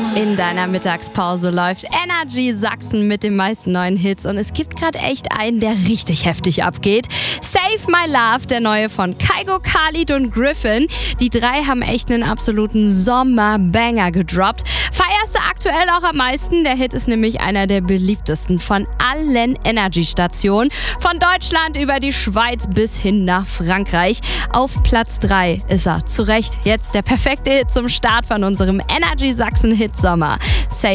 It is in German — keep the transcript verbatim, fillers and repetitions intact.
In deiner Mittagspause läuft Energy Sachsen mit den meisten neuen Hits und es gibt gerade echt einen, der richtig heftig abgeht. Save My Love, der neue von Kygo, Khalid und Griffin. Die drei haben echt einen absoluten Sommerbanger gedroppt. Feierst du aktuell auch am meisten? Der Hit ist nämlich einer der beliebtesten von allen Energy-Stationen. Von Deutschland über die Schweiz bis hin nach Frankreich. Auf Platz drei ist er. Zu Recht jetzt der perfekte Hit zum Start von unserem Energy Sachsen Hit Sommer. Save